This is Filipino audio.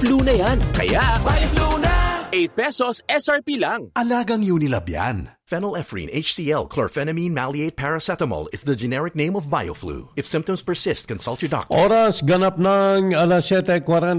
Flu na yan. Kaya, BioFlu na! 8 pesos SRP lang. Alagang Unilab yan. Phenylephrine HCl chlorphenamine maleate paracetamol is the generic name of BioFlu. If symptoms persist, consult your doctor. Oras ganap ng 7:40.